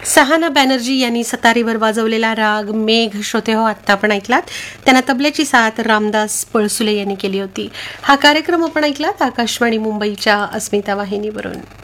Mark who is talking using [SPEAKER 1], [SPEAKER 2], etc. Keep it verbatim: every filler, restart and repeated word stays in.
[SPEAKER 1] सहाना बॅनर्जी यांनी सतारीवर वाजवलेला राग मेघ श्रोते हो आत्ता आपण ऐकलात. त्यांना तबल्याची साथ रामदास पळसुले यांनी केली होती. हा कार्यक्रम आपण ऐकलात आकाशवाणी मुंबईच्या अस्मिता वाहिनीवरून.